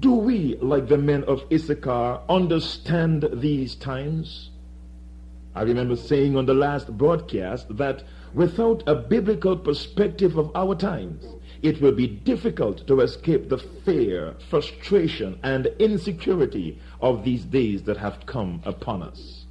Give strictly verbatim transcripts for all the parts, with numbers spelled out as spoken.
Do we, like the men of Issachar, understand these times? I remember saying on the last broadcast that without a biblical perspective of our times, it will be difficult to escape the fear, frustration, and insecurity of these days that have come upon us.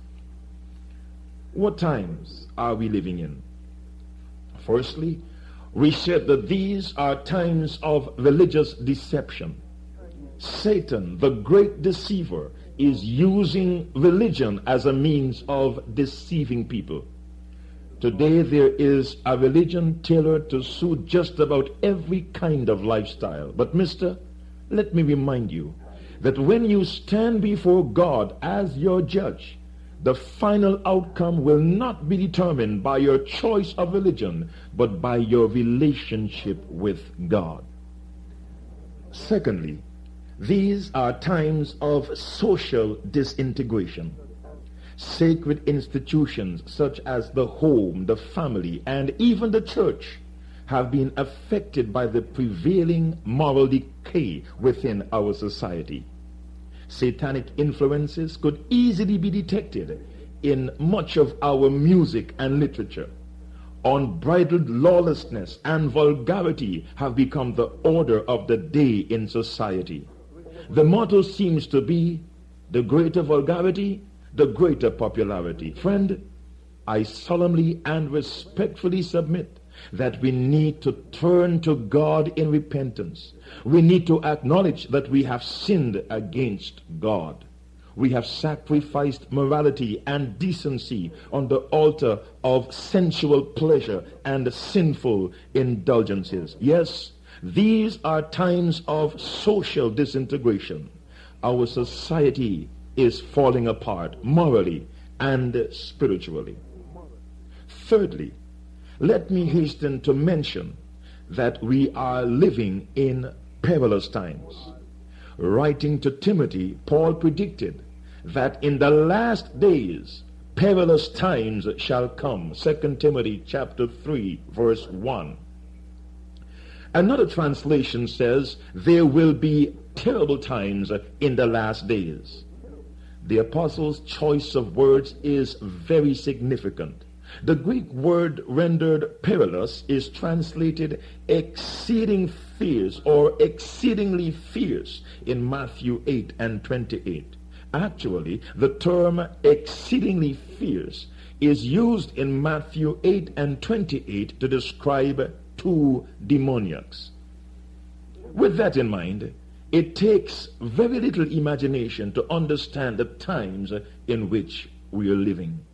What times are we living in? Firstly, we said that these are times of religious deception. Satan, the great deceiver, is using religion as a means of deceiving people. Today there is a religion tailored to suit just about every kind of lifestyle. But mister, let me remind you that when you stand before God as your judge, the final outcome will not be determined by your choice of religion, but by your relationship with God. Secondly, these are times of social disintegration. Sacred institutions such as the home, the family, and even the church have been affected by the prevailing moral decay within our society. Satanic influences could easily be detected in much of our music and literature. Unbridled lawlessness and vulgarity have become the order of the day in society. The motto seems to be, the greater vulgarity, the greater popularity. Friend, I solemnly and respectfully submit that we need to turn to God in repentance. We need to acknowledge that we have sinned against God. We have sacrificed morality and decency on the altar of sensual pleasure and sinful indulgences. Yes, these are times of social disintegration. Our society is falling apart morally and spiritually. Thirdly, let me hasten to mention that we are living in perilous times. Writing to Timothy, Paul predicted that in the last days perilous times shall come. Second Timothy chapter three, verse one. Another translation says there will be terrible times in the last days. The apostle's choice of words is very significant. The Greek word rendered perilous is translated exceeding fierce or exceedingly fierce in Matthew eight and twenty-eight. Actually, the term exceedingly fierce is used in Matthew eight and twenty-eight to describe two demoniacs. With that in mind, it takes very little imagination to understand the times in which we are living.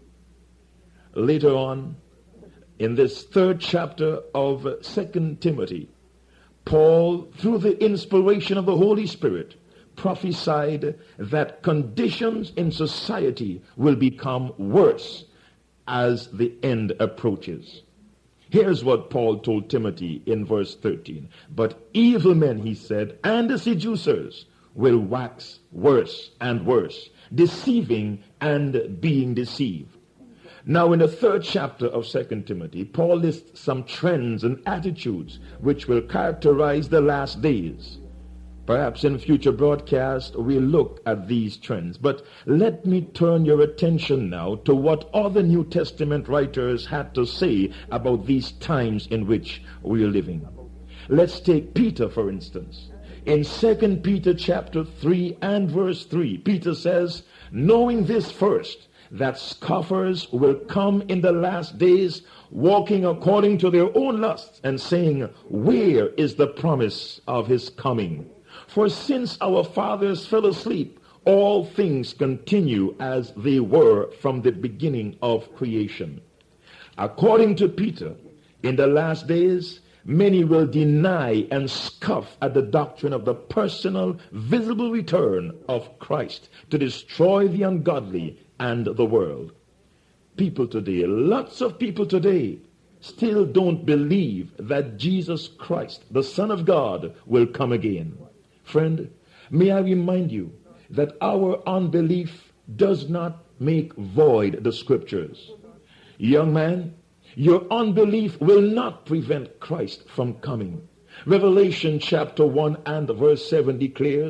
Later on, in this third chapter of Second Timothy, Paul, through the inspiration of the Holy Spirit, prophesied that conditions in society will become worse as the end approaches. Here's what Paul told Timothy in verse thirteen. But evil men, he said, and the seducers will wax worse and worse, deceiving and being deceived. Now, in the third chapter of Second Timothy, Paul lists some trends and attitudes which will characterize the last days. Perhaps in future broadcasts we'll look at these trends. But let me turn your attention now to what other New Testament writers had to say about these times in which we are living. Let's take Peter, for instance. In Second Peter chapter three and verse three, Peter says, knowing this first, that scoffers will come in the last days, walking according to their own lusts, and saying, where is the promise of his coming? For since our fathers fell asleep, all things continue as they were from the beginning of creation. According to Peter, in the last days, many will deny and scoff at the doctrine of the personal, visible return of Christ to destroy the ungodly and the world. People today, lots of people today, still don't believe that Jesus Christ, the Son of God, will come again. Friend, may I remind you that our unbelief does not make void the scriptures. Young man, your unbelief will not prevent Christ from coming. Revelation chapter one and verse seven declares,